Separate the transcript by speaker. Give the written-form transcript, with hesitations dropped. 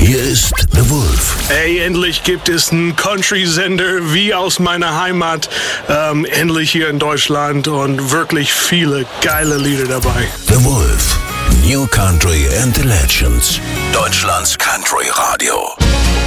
Speaker 1: Hier ist The Wolf.
Speaker 2: Ey, endlich gibt es einen Country-Sender wie aus meiner Heimat. Endlich hier in Deutschland und wirklich viele geile Lieder dabei.
Speaker 1: The Wolf. New Country and the Legends. Deutschlands Country Radio.